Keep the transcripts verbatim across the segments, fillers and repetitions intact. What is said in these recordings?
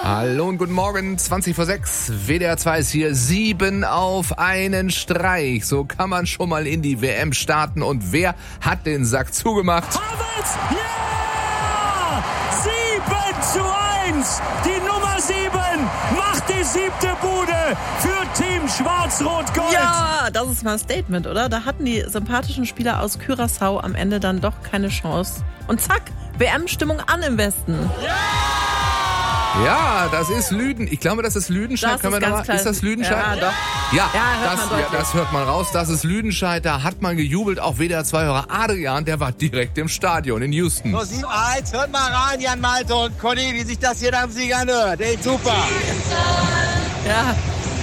Hallo und guten Morgen, zwanzig vor sechs, W D R zwei ist hier, sieben auf einen Streich. So kann man schon mal in die W M starten. Und wer hat den Sack zugemacht? Havertz, ja! sieben zu eins! Die Nummer sieben macht die siebte Bude für Team Schwarz-Rot-Gold. Ja, das ist mal ein Statement, oder? Da hatten die sympathischen Spieler aus Curaçao am Ende dann doch keine Chance. Und zack, W M-Stimmung an im Westen. Ja! Ja, das ist Lüden. Ich glaube, das ist Lüdenscheid. Das Können ist wir noch ganz mal, klar. ist das Lüdenscheid? Ja, doch. Ja, Ja, hört das, man ja, deutlich. das hört man raus. Das ist Lüdenscheid. Da hat man gejubelt. Auch W D R zwei-Hörer Adrian, der war direkt im Stadion in Houston. So, sieben eins, hört mal rein, Jan Malte und Conny, wie sich das hier nach dem Sieg anhört. Ey, super. Ja.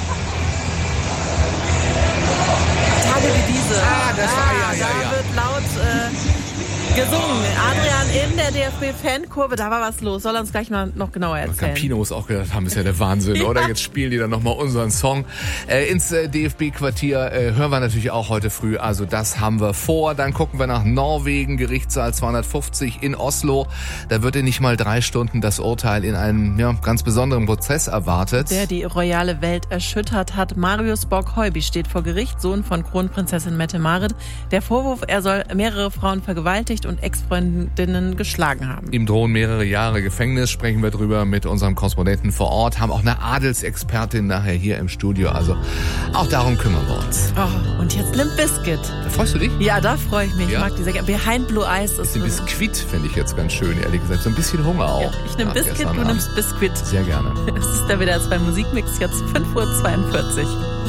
Tage wie diese. Ah, das war- ja, ja, da ja. wird laut äh, gesungen. Adrian in der D F B-Fankurve, da war was los. Soll er uns gleich mal noch genauer erzählen. Campino muss auch gedacht haben, ist ja der Wahnsinn, Ja. oder? Jetzt spielen die dann nochmal unseren Song. Äh, ins äh, D F B-Quartier äh, hören wir natürlich auch heute früh. Also das haben wir vor. Dann gucken wir nach Norwegen, Gerichtssaal zweihundertfünfzig in Oslo. Da wird in nicht mal drei Stunden das Urteil in einem ja, ganz besonderen Prozess erwartet. Der die royale Welt erschüttert hat. Marius Borg-Heuby steht vor Gericht, Sohn von Kronprinzessin Mette-Marit. Der Vorwurf, er soll mehrere Frauen vergewaltigt und Ex-Freundinnen geschlagen haben. Ihm drohen mehrere Jahre Gefängnis, sprechen wir drüber mit unserem Korrespondenten vor Ort, haben auch eine Adelsexpertin nachher hier im Studio, also auch darum kümmern wir uns. Oh, und jetzt Limp Bizkit. Da freust du dich? Ja, da freue ich mich. Ja? Ich mag die sehr gerne. Behind Blue Eyes ist Ein Biskuit finde ich jetzt ganz schön, ehrlich gesagt. So ein bisschen Hunger auch. Ja, ich nehme nach Biscuit, gestern du Abend. nimmst Biscuit. Sehr gerne. Es ist der W D R zwei Musikmix, jetzt fünf Uhr zweiundvierzig.